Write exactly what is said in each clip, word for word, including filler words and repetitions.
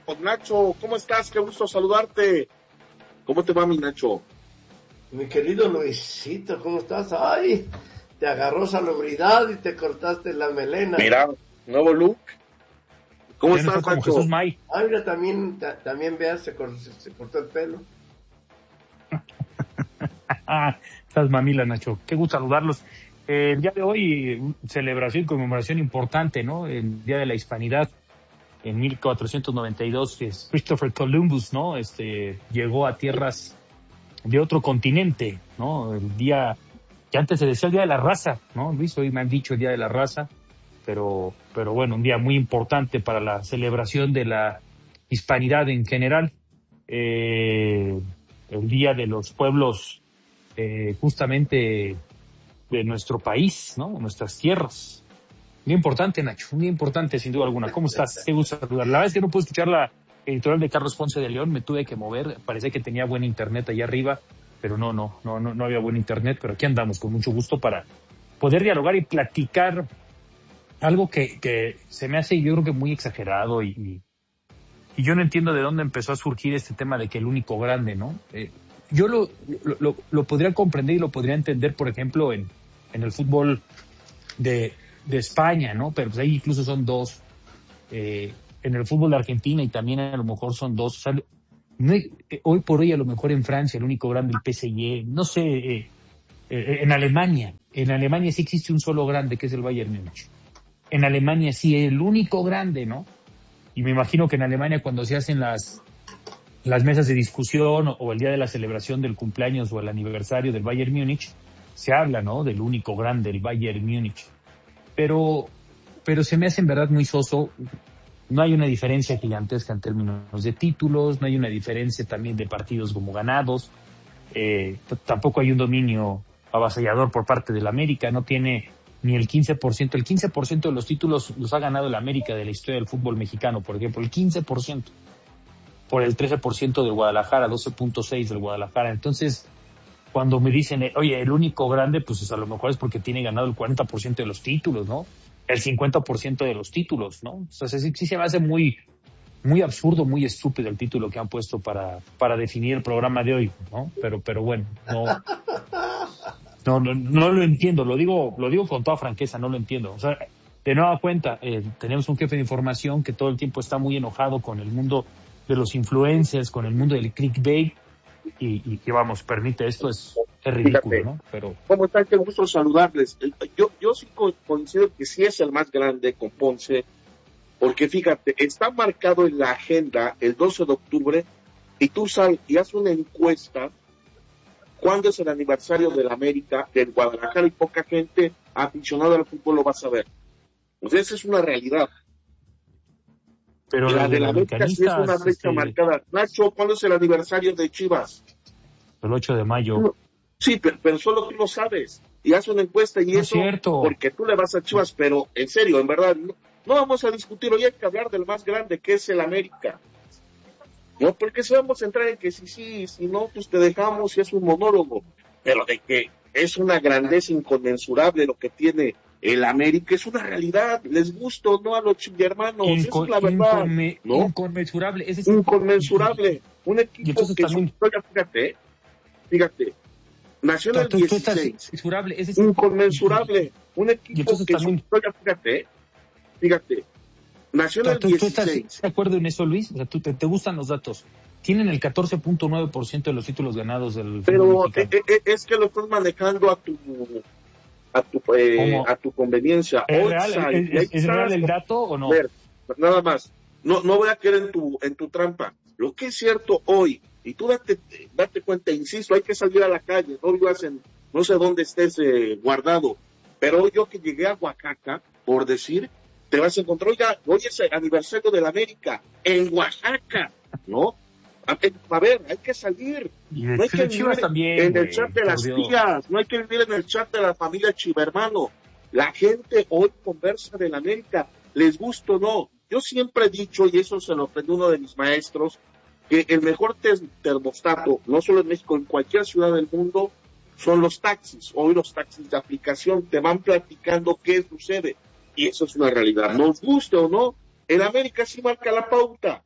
Nacho, ¿cómo estás? Qué gusto saludarte. ¿Cómo te va, mi Nacho? Mi querido Luisito, ¿cómo estás? ¡Ay! Te agarró salubridad y te cortaste la melena. Mira, nuevo look. ¿Cómo Ya no estás, como Nacho? Jesús May. Ah, mira, también, ta, también veas, se, se, se cortó el pelo. Estás mamila, Nacho. Qué gusto saludarlos. Eh, el día de hoy, celebración y conmemoración importante, ¿no? El Día de la Hispanidad. En mil cuatrocientos noventa y dos, es Christopher Columbus, ¿no? Este, llegó a tierras de otro continente, ¿no? El día que antes se decía el Día de la Raza, ¿no, Luis? Hoy me han dicho el Día de la Raza, pero, pero bueno, un día muy importante para la celebración de la hispanidad en general. Eh, el Día de los Pueblos, eh, justamente de nuestro país, ¿no? De nuestras tierras. Muy importante, Nacho, muy importante sin duda alguna. ¿Cómo estás? Qué gusto saludar. La verdad es que no pude escuchar la editorial de Carlos Ponce de León, me tuve que mover, parecía que tenía buen internet allá arriba, pero no, no, no, no, no había buen internet, pero aquí andamos con mucho gusto para poder dialogar y platicar algo que, que se me hace, yo creo que muy exagerado y, y, y yo no entiendo de dónde empezó a surgir este tema de que el único grande, ¿no? Eh, yo lo, lo, lo, lo podría comprender y lo podría entender, por ejemplo, en, en el fútbol de de España, ¿no? Pero pues ahí incluso son dos. Eh, en el fútbol de Argentina y también a lo mejor son dos. O sea, no hay, eh, hoy por hoy a lo mejor en Francia el único grande el P S G, no sé, eh, eh, en Alemania, en Alemania sí existe un solo grande que es el Bayern Múnich. En Alemania sí es el único grande, ¿no? Y me imagino que en Alemania cuando se hacen las las mesas de discusión o, o el día de la celebración del cumpleaños o el aniversario del Bayern Múnich, se habla, ¿no? Del único grande, el Bayern Múnich. Pero, pero se me hace en verdad muy soso. No hay una diferencia gigantesca en términos de títulos, no hay una diferencia también de partidos como ganados, eh, t- tampoco hay un dominio avasallador por parte del América, no tiene ni el quince por ciento, el quince por ciento de los títulos los ha ganado el América de la historia del fútbol mexicano, por ejemplo, el quince por ciento, por el trece por ciento del Guadalajara, doce punto seis del Guadalajara. Entonces, cuando me dicen, oye, el único grande, pues a lo mejor es porque tiene ganado el cuarenta por ciento de los títulos, ¿no? El cincuenta por ciento de los títulos, ¿no? O sea, sí, sí se me hace muy, muy absurdo, muy estúpido el título que han puesto para, para definir el programa de hoy, ¿no? Pero, pero bueno, no, no, no, no lo entiendo, lo digo, lo digo con toda franqueza, no lo entiendo. O sea, de nueva cuenta, eh, tenemos un jefe de información que todo el tiempo está muy enojado con el mundo de los influencers, con el mundo del clickbait, y, y que vamos, permite esto, es, es ridículo, Fíjate, ¿no? Pero ¿cómo están? Qué gusto saludarles. Yo, yo sí co- coincido que sí es el más grande con Ponce, porque fíjate, está marcado en la agenda el doce de octubre y tú sales y haces una encuesta cuándo es el aniversario del América, del Guadalajara, y poca gente aficionada al fútbol lo va a saber. Pues esa es una realidad. pero La los de del la América sí es una americanistas, fecha este, marcada. Nacho, ¿cuándo es el aniversario de Chivas? el ocho de mayo. No. Sí, pero, pero solo tú lo sabes. Y haz una encuesta y No es eso, cierto. porque tú le vas a Chivas, pero en serio, en verdad, no, no vamos a discutir, hoy hay que hablar del más grande, que es el América. No, porque si vamos a entrar en que sí, sí, si no, pues te dejamos y es un monólogo. Pero de que es una grandeza inconmensurable lo que tiene el América, es una realidad, les gusta o no a los hermanos, esa es Inco, la verdad, inconme, ¿no? Inconmensurable. Ese es, Inconmensurable. Un y equipo entonces que su también, historia, fíjate, fíjate, nació en el tú, tú estás dieciséis, inconmensurable. Ese es, inconmensurable. Un y equipo entonces que su también, historia, fíjate, fíjate, nació en el ¿tú, tú estás dieciséis. de acuerdo en eso, Luis? O sea, tú, te, te gustan los datos. Tienen el catorce punto nueve por ciento de los títulos ganados del fútbol Pero eh, mexicano. eh, es que lo estás manejando a tu a tu eh, ¿Cómo? a tu conveniencia. ¿Es real, Outside, es, y ahí es, es real estás. el dato o A no? ver, nada más. No, no voy a caer en tu, en tu trampa. Lo que es cierto hoy, y tú date, date cuenta, insisto, hay que salir a la calle, no vivas en, no sé dónde estés eh, guardado, pero hoy yo que llegué a Oaxaca, por decir, te vas a encontrar, oiga, hoy es el aniversario de la América, en Oaxaca, ¿no? A, a ver, hay que salir. Y No de, hay que de Chivas vivir también, en el güey, chat de por las Dios. tías, no hay que vivir en el chat de la familia Chivermano. La gente hoy conversa de la América, les gusta o no. Yo siempre he dicho, y eso se lo aprendió uno de mis maestros, que el mejor termostato, no solo en México, en cualquier ciudad del mundo, son los taxis. Hoy los taxis de aplicación te van platicando qué sucede. Y eso es una realidad. Nos guste o no, el América sí marca la pauta.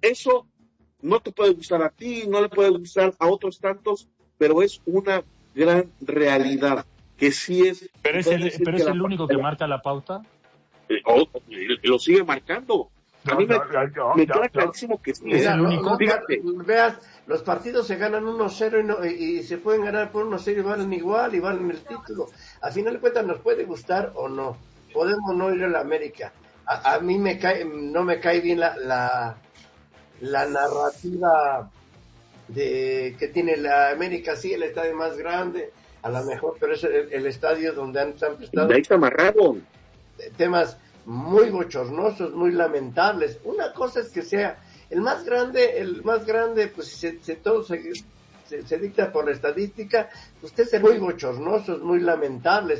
eso no te puede gustar a ti, no le puede gustar a otros tantos, pero es una gran realidad, que sí es... Pero es el, pero es el único que marca la pauta. Eh, oh, lo sigue marcando. A mí me, me queda clarísimo que sí. Mira, ¿eh? no, no, Fíjate. Veas, los partidos se ganan uno cero y, no, y, y se pueden ganar por uno cero y valen igual y valen el título. Al final de cuentas nos puede gustar o no. Podemos no ir a la América. A, a mí me cae, no me cae bien la, la, la narrativa de que tiene la América, sí, el estadio más grande, a lo mejor, pero es el, el estadio donde han, han prestado de ahí se amarraron temas muy bochornosos, muy lamentables. Una cosa es que sea el más grande, el más grande, pues se, se todo se, se, se dicta por la estadística, usted es muy bochornosos, muy lamentables.